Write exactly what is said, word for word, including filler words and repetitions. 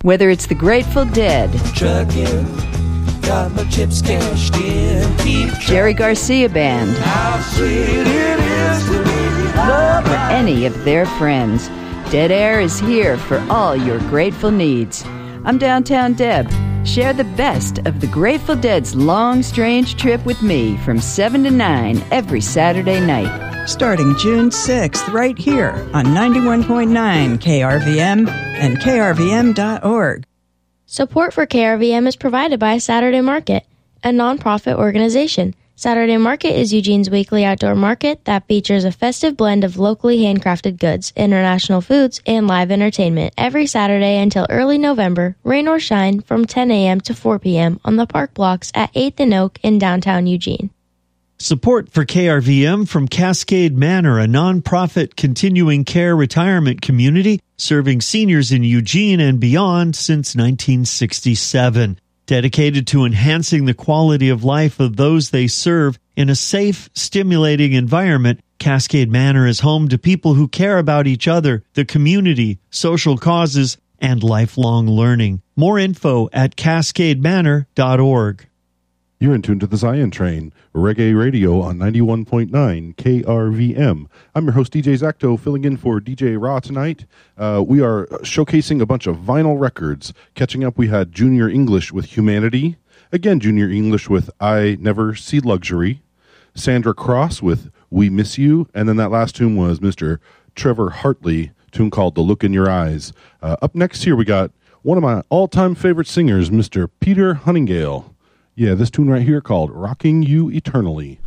Whether it's the Grateful Dead, Truckin', got my chips cashed in. Keep Jerry Garcia Band, how sweet it is to be loved. or any of their friends, Dead Air is here for all your grateful needs. I'm Downtown Deb. Share the best of the Grateful Dead's long, strange trip with me from seven to nine every Saturday night. Starting June sixth, right here on ninety-one point nine K R V M and K R V M dot org. Support for K R V M is provided by Saturday Market, a nonprofit organization. Saturday Market is Eugene's weekly outdoor market that features a festive blend of locally handcrafted goods, international foods, and live entertainment every Saturday until early November, rain or shine, from ten a.m. to four p.m. on the park blocks at eighth and Oak in downtown Eugene. Support for K R V M from Cascade Manor, a nonprofit continuing care retirement community serving seniors in Eugene and beyond since nineteen sixty-seven. Dedicated to enhancing the quality of life of those they serve in a safe, stimulating environment, Cascade Manor is home to people who care about each other, the community, social causes, and lifelong learning. More info at cascade manor dot org. You're in tune to the Zion Train, Reggae Radio on ninety-one point nine K R V M. I'm your host, D J Zacto, filling in for D J Raw tonight. Uh, we are showcasing a bunch of vinyl records. Catching up, we had Junior English with Humanity. Again, Junior English with I Never See Luxury. Sandra Cross with We Miss You. And then that last tune was Mister Trevor Hartley, tune called The Look in Your Eyes. Uh, up next here, we got one of my all-time favorite singers, Mister Peter Huntingale. Yeah, this tune right here called Rocking You Eternally.